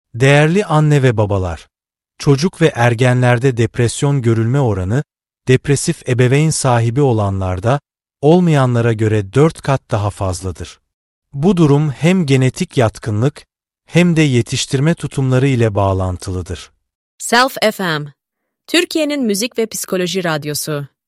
Değerli anne ve babalar, çocuk ve ergenlerde depresyon görülme oranı, depresif ebeveyn sahibi olanlarda, olmayanlara göre 4 kat daha fazladır. Bu durum hem genetik yatkınlık hem de yetiştirme tutumları ile bağlantılıdır. Self FM, Türkiye'nin müzik ve psikoloji radyosu.